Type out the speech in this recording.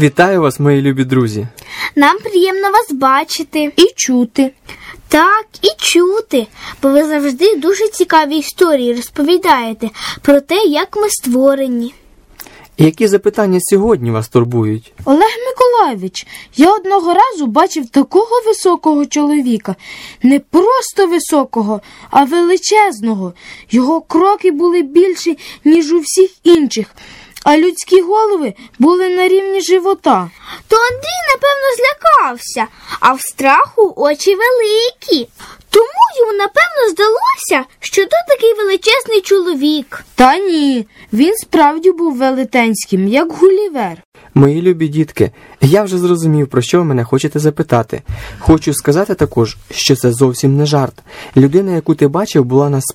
Вітаю вас, мої любі друзі! Нам приємно вас бачити. І чути. Так, і чути, бо ви завжди дуже цікаві історії розповідаєте про те, як ми створені. Які запитання сьогодні вас турбують? Олег Миколайович, я одного разу бачив такого високого чоловіка. Не просто високого, а величезного. Його кроки були більші, ніж у всіх інших, а людські голови були на рівні живота. То Андрій, напевно, злякався, а в страху очі великі. Тому йому, напевно, здалося, що то такий величезний чоловік. Та ні, він справді був велетенським, як Гулівер. Мої любі дітки, я вже зрозумів, про що ви мене хочете запитати. Хочу сказати також, що це зовсім не жарт. Людина, яку ти бачив, була